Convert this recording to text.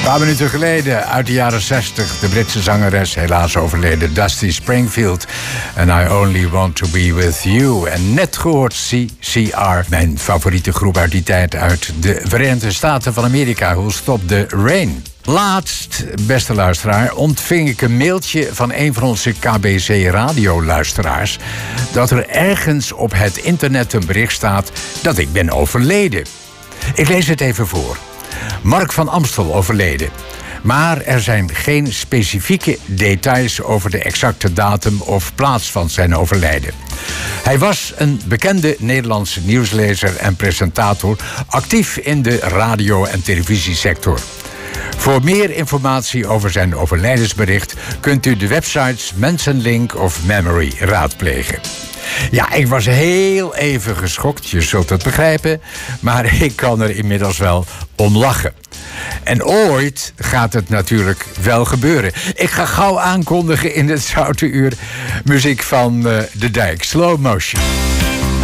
Een paar minuten geleden, uit de jaren 60, de Britse zangeres, helaas overleden, Dusty Springfield. And I Only Want To Be With You. En net gehoord CCR, mijn favoriete groep uit die tijd, uit de Verenigde Staten van Amerika. Who'll Stop the Rain? Laatst, beste luisteraar, ontving ik een mailtje van een van onze KBC-radioluisteraars dat er ergens op het internet een bericht staat dat ik ben overleden. Ik lees het even voor. Mark van Amstel overleden. Maar er zijn geen specifieke details over de exacte datum of plaats van zijn overlijden. Hij was een bekende Nederlandse nieuwslezer en presentator, actief in de radio- en televisiesector. Voor meer informatie over zijn overlijdensbericht kunt u de websites Mensenlink of Memory raadplegen. Ja, ik was heel even geschokt, je zult het begrijpen, maar ik kan er inmiddels wel om lachen. En ooit gaat het natuurlijk wel gebeuren. Ik ga gauw aankondigen in het Zoute Uur muziek van De Dijk, Slow Motion.